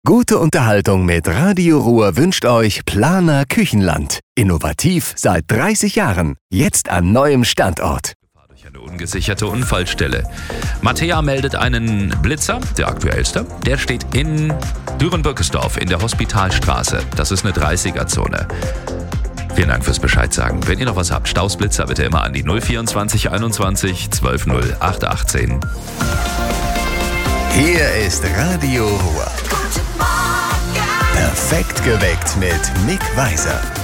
Gute Unterhaltung mit Radio Ruhr wünscht euch Planer Küchenland. Innovativ seit 30 Jahren. Jetzt an neuem Standort. Durch eine ungesicherte Unfallstelle. Mattea meldet einen Blitzer, der aktuellste. Der steht in Düren-Bückesdorf in der Hospitalstraße. Das ist eine 30er-Zone. Vielen Dank fürs Bescheid sagen. Wenn ihr noch was habt, Staus, Blitzer bitte immer an die 024 21 12 0 818. Hier ist Radio Ruhr. Perfekt geweckt mit Mick Weiser.